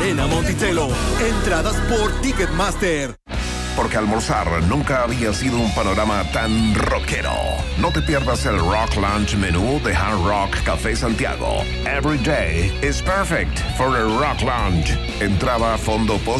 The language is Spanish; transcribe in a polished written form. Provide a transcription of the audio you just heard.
Arena Monticello. Entradas por Ticketmaster. Porque almorzar nunca había sido un panorama tan rockero. No te pierdas el Rock Lunch menú de Hard Rock Café Santiago. Every day is perfect for a Rock Lunch. Entrada, fondo,